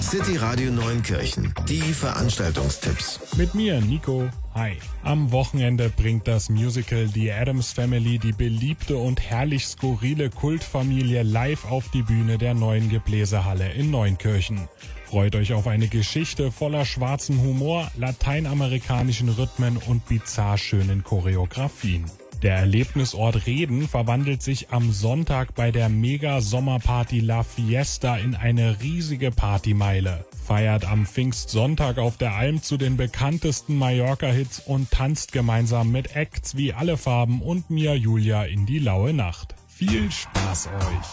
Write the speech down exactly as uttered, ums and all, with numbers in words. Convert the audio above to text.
City Radio Neunkirchen. Die Veranstaltungstipps. Mit mir, Nico. Hi. Am Wochenende bringt das Musical The Addams Family die beliebte und herrlich skurrile Kultfamilie live auf die Bühne der neuen Gebläsehalle in Neunkirchen. Freut euch auf eine Geschichte voller schwarzen Humor, lateinamerikanischen Rhythmen und bizarr schönen Choreografien. Der Erlebnisort Reden verwandelt sich am Sonntag bei der Mega-Sommerparty La Fiesta in eine riesige Partymeile. Feiert am Pfingstsonntag auf der Alm zu den bekanntesten Mallorca-Hits und tanzt gemeinsam mit Acts wie Alle Farben und Mia Julia in die laue Nacht. Viel Spaß euch!